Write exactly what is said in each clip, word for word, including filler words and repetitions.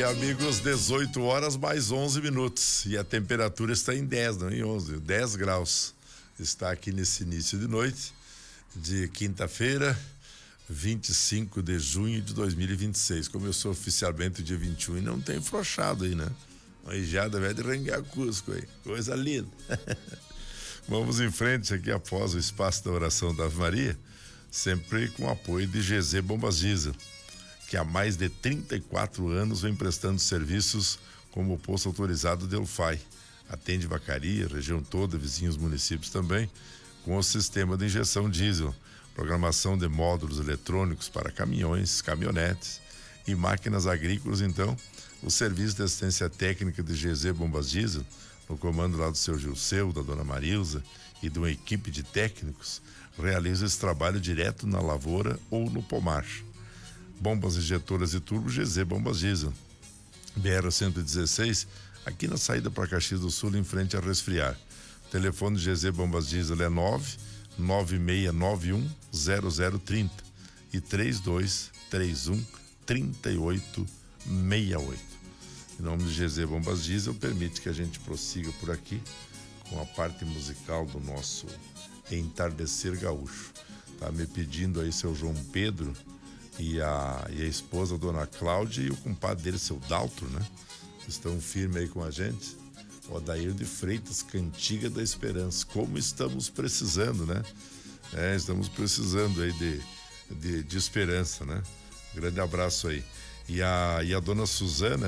E amigos, dezoito horas mais onze minutos. E a temperatura está em dez, não em onze, dez graus. Está aqui nesse início de noite de quinta-feira, vinte e cinco de junho de dois mil e vinte e seis. Começou oficialmente o dia vinte e um e não tem frouxado aí, né? Uma geada velha de Rangueia Cusco aí. Coisa linda. Vamos em frente aqui após o espaço da oração da Ave Maria, sempre com apoio de G Z Bombas Diesel, que há mais de trinta e quatro anos vem prestando serviços como posto autorizado de Delfai. Atende Vacaria, região toda, vizinhos municípios também, com o sistema de injeção diesel, programação de módulos eletrônicos para caminhões, caminhonetes e máquinas agrícolas. Então, o serviço de assistência técnica de G Z Bombas Diesel, no comando lá do seu Gilceu, da dona Marilza e de uma equipe de técnicos, realiza esse trabalho direto na lavoura ou no pomar. Bombas injetoras e turbo G Z Bombas Diesel, B R cento e dezesseis, aqui na saída para Caxias do Sul, em frente a Resfriar. O telefone G Z Bombas Diesel é nove nove seis nove um zero zero três zero e três dois três um três oito seis oito. Em nome de G Z Bombas Diesel, permite que a gente prossiga por aqui com a parte musical do nosso Entardecer Gaúcho. Tá me pedindo aí seu João Pedro e a, e a esposa, a dona Cláudia, e o compadre dele, seu Daltro, né? Estão firmes aí com a gente. O Adair de Freitas, Cantiga da Esperança. Como estamos precisando, né? É, estamos precisando aí de, de, de esperança, né? Grande abraço aí. E a, e a dona Suzana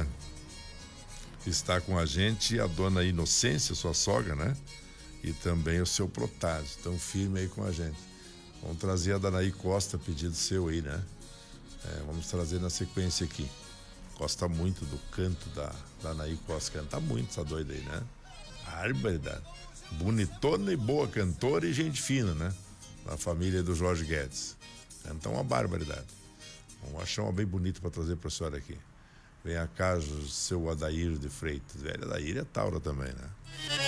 está com a gente, e a dona Inocência, sua sogra, né? E também o seu Protásio. Estão firmes aí com a gente. Vamos trazer a Danaí Costa, pedido seu aí, né? É, vamos trazer na sequência aqui. Gosta muito do canto da, da Anaí Costa. Canta muito essa doida aí, né? Barbaridade. Bonitona e boa cantora e gente fina, né? Na família do Jorge Guedes. Canta uma barbaridade. Vamos achar uma bem bonita para trazer para a senhora aqui. Vem cá, seu Adair de Freitas. Velho, Adair é Taura também, né?